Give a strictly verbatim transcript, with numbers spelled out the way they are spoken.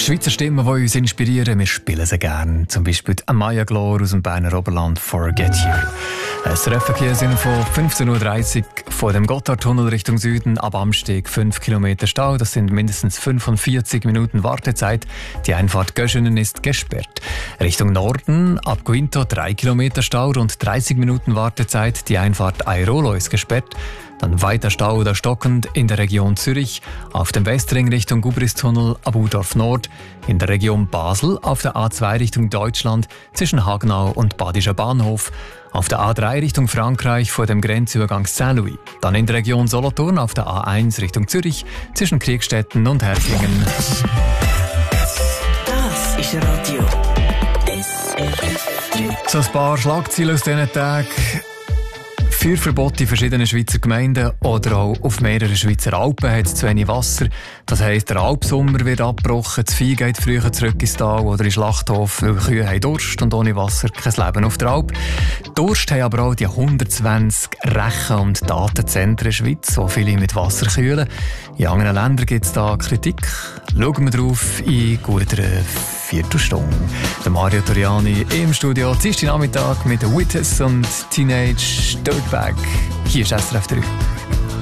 Schweizer Stimmen, die uns inspirieren, wir spielen sie gerne. Zum Beispiel Maya Glor aus dem Berner Oberland, Forget You. Das Treffverkehr sind von fünfzehn Uhr dreißig von dem Gotthardtunnel Richtung Süden ab Amsteg fünf Kilometer Stau. Das sind mindestens fünfundvierzig Minuten Wartezeit. Die Einfahrt Göschenen ist gesperrt. Richtung Norden ab Guinto drei Kilometer Stau, rund dreißig Minuten Wartezeit. Die Einfahrt Airolo ist gesperrt. Dann weiter Stau oder stockend in der Region Zürich, auf dem Westring Richtung Gubristunnel ab Udorf Nord, in der Region Basel auf der A zwei Richtung Deutschland zwischen Hagenau und Badischer Bahnhof, auf der A drei Richtung Frankreich vor dem Grenzübergang Saint-Louis, dann in der Region Solothurn auf der A eins Richtung Zürich zwischen Kriegstetten und Herflingen. Das ist Radio S R F drei. So ein paar Schlagzeilen aus diesen Tagen. Feuerverbot in verschiedenen Schweizer Gemeinden oder auch auf mehreren Schweizer Alpen hat es zu wenig Wasser. Das heisst, der Alpsommer wird abgebrochen, das Vieh geht früher zurück ins Tal oder in den Schlachthof, weil Kühe haben Durst und ohne Wasser kein Leben auf der Alp. Durst haben aber auch die hundertzwanzig Rechen- und Datenzentren in der Schweiz, die viele mit Wasser kühlen. In anderen Ländern gibt es da Kritik. Schauen wir drauf in guter Viertelstunde. Der Mario Toriani im Studio, Dienstag Nachmittag mit Witness und Teenage Dirtbag. Hier ist S R F drei.